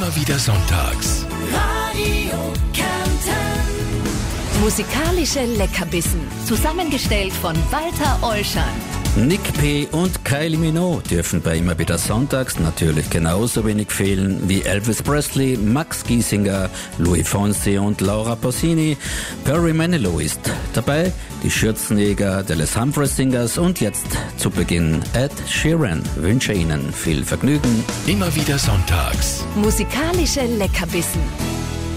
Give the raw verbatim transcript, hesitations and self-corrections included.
Immer wieder sonntags. Radio Kärnten. Musikalische Leckerbissen, zusammengestellt von Walter Ollschan. Nick P. und Kylie Minogue dürfen bei Immer wieder sonntags natürlich genauso wenig fehlen wie Elvis Presley, Max Giesinger, Louis Fonsi und Laura Pausini. Perry Manilow ist dabei, die Schürzenjäger der Les Humphreys Singers und jetzt zu Beginn Ed Sheeran. Wünsche Ihnen viel Vergnügen. Immer wieder sonntags. Musikalische Leckerbissen.